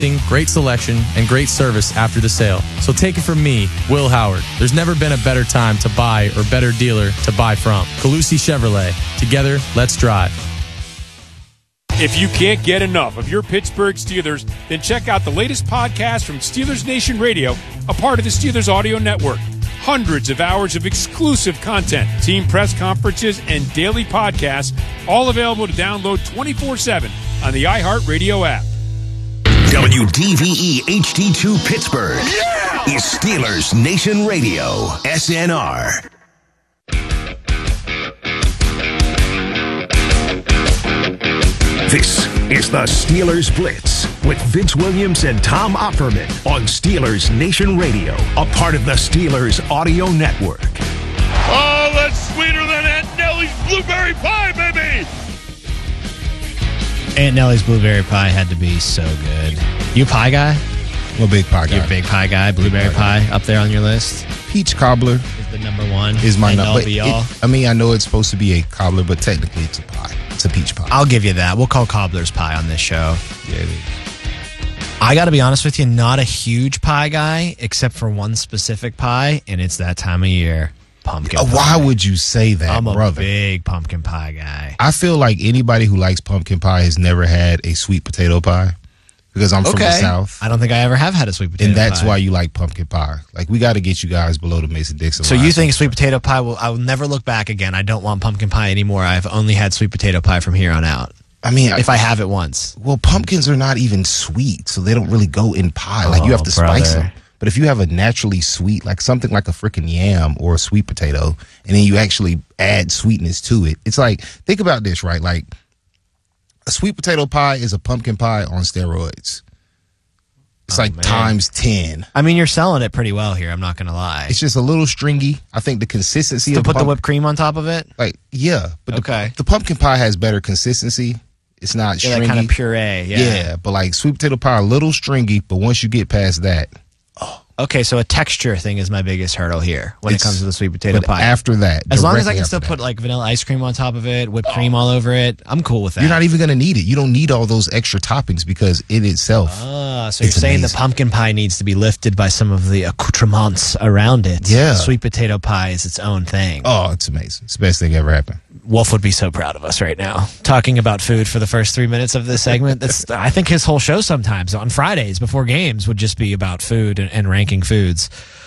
great selection, and great service after the sale. So take it from me, Will Howard. There's never been a better time to buy or better dealer to buy from. Calusi Chevrolet. Together, let's drive. If you can't get enough of your Pittsburgh Steelers, then check out the latest podcast from Steelers Nation Radio, a part of the Steelers Audio Network. Hundreds of hours of exclusive content, team press conferences, and daily podcasts, all available to download 24/7 on the iHeartRadio app. WDVE HD2 Pittsburgh is Steelers Nation Radio, SNR. This is the Steelers Blitz with Vince Williams and Tom Opperman on Steelers Nation Radio, a part of the Steelers Audio Network. Oh, that's sweeter than Aunt Nellie's blueberry pie, baby! Aunt Nellie's blueberry pie had to be so good. You a pie guy? I'm a big pie guy. You're a big pie guy. Blueberry pie up there on your list? Peach cobbler is the number one. Is my number. I mean, I know it's supposed to be a cobbler, but technically it's a pie. It's a peach pie. I'll give you that. We'll call cobbler's pie on this show. Yeah, it is. I got to be honest with you, not a huge pie guy, except for one specific pie, and it's that time of year. Pumpkin pie. Why would you say that, I'm a brother? big pumpkin pie guy. I feel like anybody who likes pumpkin pie has never had a sweet potato pie because I'm from the South. I don't think I ever have had a sweet potato pie. And that's why you like pumpkin pie. Like, we got to get you guys below the Mason-Dixon So line. you think sweet potato pie I will never look back again. I don't want pumpkin pie anymore. I've only had sweet potato pie from here on out. I mean, if I have it once. Well, pumpkins are not even sweet, so they don't really go in pie. Like, you have to spice them. But if you have a naturally sweet, like something like a freaking yam or a sweet potato, and then you actually add sweetness to it, it's like, think about this, right? Like, a sweet potato pie is a pumpkin pie on steroids. It's times 10. I mean, you're selling it pretty well here. I'm not going to lie. It's just a little stringy. I think the consistency to put the whipped cream on top of it? Like, yeah. But the pumpkin pie has better consistency. It's not stringy. That kind of puree. Yeah, but like sweet potato pie, a little stringy, but once you get past that, okay, so a texture thing is my biggest hurdle here when it comes to the sweet potato pie. After that, as long as I can still put like vanilla ice cream on top of it, whipped cream all over it, I'm cool with that. You're not even going to need it. You don't need all those extra toppings because it itself. So you're saying the pumpkin pie needs to be lifted by some of the accoutrements around it. Yeah. Sweet potato pie is its own thing. Oh, it's amazing. It's the best thing ever happened. Wolf would be so proud of us right now. Talking about food for the first 3 minutes of this segment. I think his whole show sometimes on Fridays before games would just be about food and ranking foods.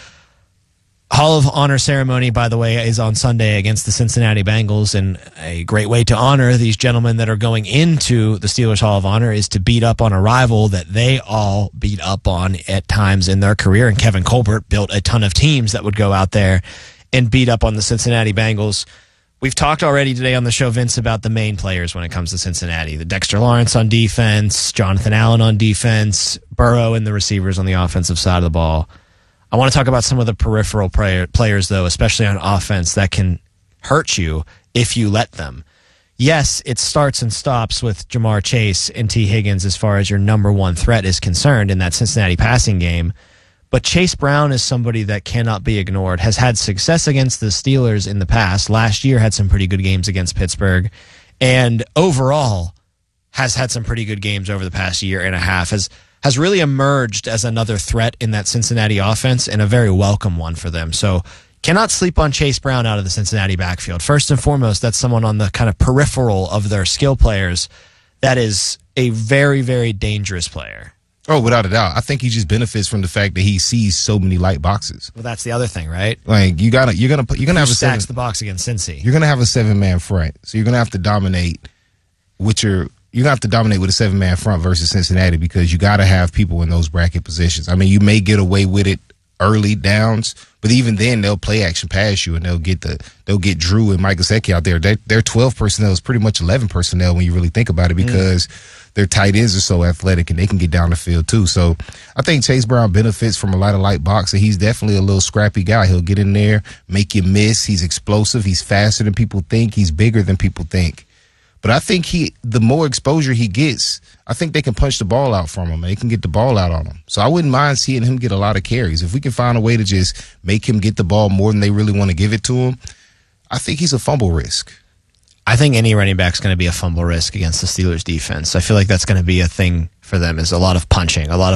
Hall of Honor ceremony, by the way, is on Sunday against the Cincinnati Bengals, and a great way to honor these gentlemen that are going into the Steelers Hall of Honor is to beat up on a rival that they all beat up on at times in their career. And Kevin Colbert built a ton of teams that would go out there and beat up on the Cincinnati Bengals. We've talked already today on the show, Vince, about the main players when it comes to Cincinnati. The Dexter Lawrence on defense, Jonathan Allen on defense, Burrow and the receivers on the offensive side of the ball. I want to talk about some of the peripheral players, though, especially on offense, that can hurt you if you let them. Yes, it starts and stops with Jamar Chase and T. Higgins as far as your number one threat is concerned in that Cincinnati passing game. But Chase Brown is somebody that cannot be ignored, has had success against the Steelers in the past. Last year had some pretty good games against Pittsburgh, and overall has had some pretty good games over the past year and a half, has really emerged as another threat in that Cincinnati offense and a very welcome one for them. So cannot sleep on Chase Brown out of the Cincinnati backfield. First and foremost, that's someone on the kind of peripheral of their skill players that is a very, very dangerous player. Oh, without a doubt. I think he just benefits from the fact that he sees so many light boxes. Well, that's the other thing, right? Like you're gonna have a stacks the box against Cincy. You're gonna have a 7-man front, so you're gonna have to dominate with you're gonna have to dominate with a 7-man front versus Cincinnati because you got to have people in those bracket positions. I mean, you may get away with it early downs, but even then they'll play action past you and they'll get Drew and Mike Gesicki out there. Their 12 personnel is pretty much 11 personnel when you really think about it because their tight ends are so athletic and they can get down the field too. So I think Chase Brown benefits from a lot of light boxing. He's definitely a little scrappy guy. He'll get in there, make you miss. He's explosive. He's faster than people think. He's bigger than people think. But I think the more exposure he gets, I think they can punch the ball out from him and they can get the ball out on him. So I wouldn't mind seeing him get a lot of carries. If we can find a way to just make him get the ball more than they really want to give it to him, I think he's a fumble risk. I think any running back's going to be a fumble risk against the Steelers defense. I feel like that's going to be a thing for them, is a lot of punching, a lot of